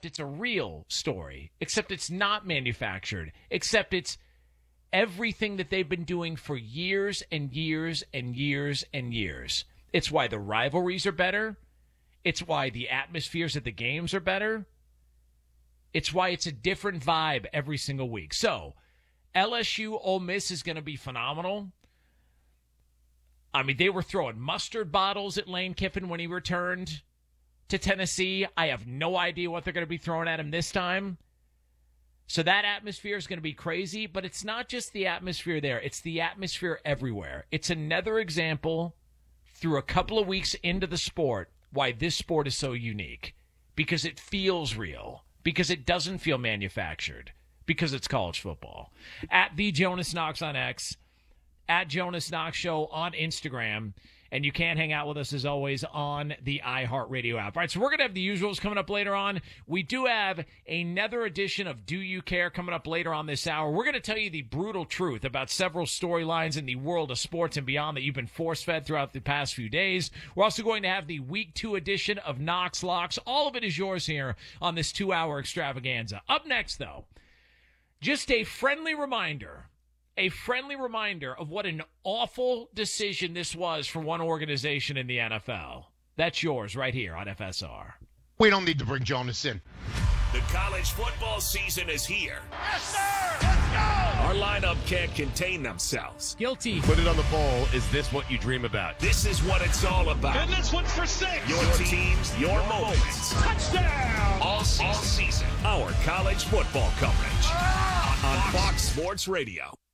except it's a real story, except it's not manufactured, except it's everything that they've been doing for years and years and years and years. It's why the rivalries are better. It's why the atmospheres at the games are better. It's why it's a different vibe every single week. So, LSU Ole Miss is going to be phenomenal. I mean, they were throwing mustard bottles at Lane Kiffin when he returned to Tennessee. I have no idea what they're going to be throwing at him this time. So that atmosphere is going to be crazy, but it's not just the atmosphere there. It's the atmosphere everywhere. It's another example through a couple of weeks into the sport why this sport is so unique. Because it feels real. Because it doesn't feel manufactured. Because it's college football. At the Jonas Knox on X. At Jonas Knox Show on Instagram. And you can hang out with us, as always, on the iHeartRadio app. All right, so we're going to have the usuals coming up later on. We do have another edition of Do You Care coming up later on this hour. We're going to tell you the brutal truth about several storylines in the world of sports and beyond that you've been force-fed throughout the past few days. We're also going to have the Week 2 edition of Knox Locks. All of it is yours here on this 2-hour extravaganza. Up next, though, just a friendly reminder of what an awful decision this was for one organization in the NFL. That's yours right here on FSR. We don't need to bring Jonas in. The college football season is here. Yes, sir! Let's go! Our lineup can't contain themselves. Guilty. Put it on the poll. Is this what you dream about? This is what it's all about. And this one's for 6. Your teams, your moments. Touchdown! All season. Our college football coverage on Fox Sports Radio.